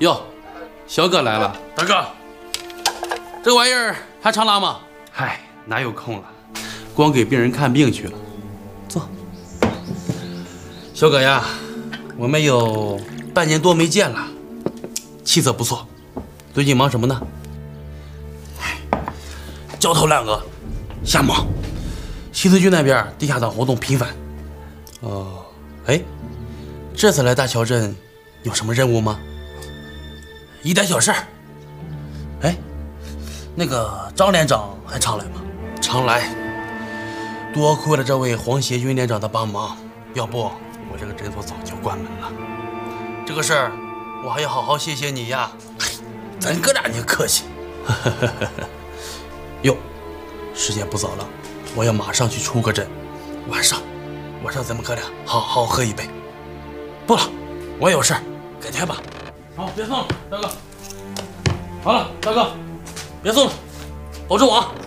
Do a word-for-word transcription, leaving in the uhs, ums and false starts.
哟，小哥来了，大哥，这个玩意儿还常拉吗？嗨，哪有空了，光给病人看病去了。坐。小哥呀，我们有半年多没见了，气色不错。最近忙什么呢？唉，焦头烂额，瞎忙。西四区那边地下党活动频繁。哦，哎，这次来大桥镇有什么任务吗？一点小事儿。哎，那个张连长还常来吗？常来。多亏了这位黄协军连长的帮忙，要不我这个诊所早就关门了。这个事儿我还要好好谢谢你呀。咱哥俩你客气。哟，时间不早了，我要马上去出个诊。晚上，晚上咱们哥俩好好喝一杯。不了，我有事，改天吧。好，别送了，大哥。好了，大哥，别送了，保重啊。